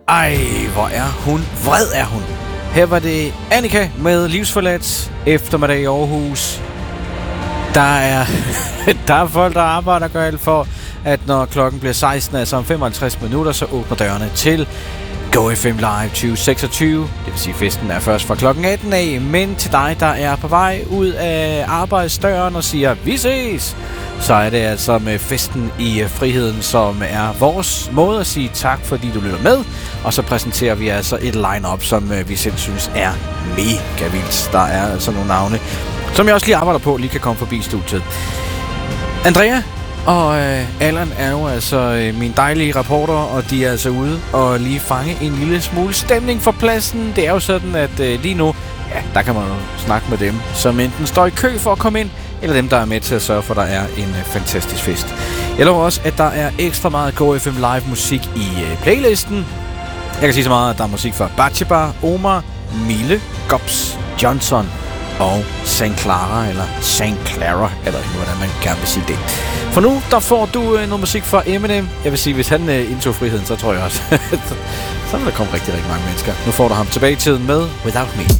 Ej, hvor er hun vred er hun. Her var det Annika med Livsforladt eftermiddag i Aarhus. Der er folk, der arbejder og gør alt for, at når klokken bliver 16, altså om 55 minutter, så åbner dørene til Go FM Live 2026. Det vil sige, festen er først fra klokken 18 af, men til dig, der er på vej ud af arbejdsdøren og siger, vi ses, så er det altså med festen i friheden, som er vores måde at sige tak, fordi du lytter med. Og så præsenterer vi altså et line-up, som vi selv synes er mega vildt. Der er altså nogle navne, som jeg også lige arbejder på, lige kan komme forbi studiet. Andrea og Allan er jo altså mine dejlige reporter, og de er altså ude og lige fange en lille smule stemning for pladsen. Det er jo sådan, at lige nu, ja, der kan man jo snakke med dem, som enten står i kø for at komme ind, eller dem, der er med til at sørge for, at der er en fantastisk fest. Jeg lover også, at der er ekstra meget Go FM Live musik i playlisten. Jeg kan sige så meget, at der er musik fra Batsheba, Omar, Mille, Gobs, Johnson og St. Clara, eller St. Clara, eller hvordan man gerne vil sige det. For nu, der får du noget musik fra Eminem. Jeg vil sige, hvis han indtog friheden, så tror jeg også, så vil der komme rigtig, rigtig mange mennesker. Nu får du ham tilbage i tiden med Without Me.